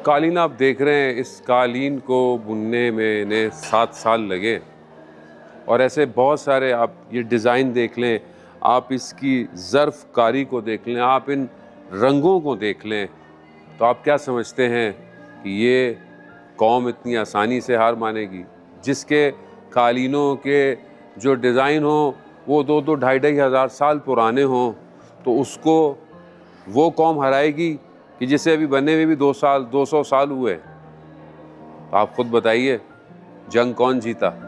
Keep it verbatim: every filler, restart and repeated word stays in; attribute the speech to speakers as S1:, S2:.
S1: कालीन आप देख रहे हैं, इस कालीन को बुनने में इन्हें सात साल लगे और ऐसे बहुत सारे, आप ये डिज़ाइन देख लें, आप इसकी ज़र्फ़कारी को देख लें, आप इन रंगों को देख लें, तो आप क्या समझते हैं कि ये कौम इतनी आसानी से हार मानेगी? जिसके कालीनों के जो डिज़ाइन हों वो दो दो ढाई ढाई हज़ार साल पुराने हों, तो उसको वो कौम हराएगी कि जिसे अभी बने हुए भी दो साल दो सौ साल हुए। तो आप खुद बताइए, जंग कौन जीता?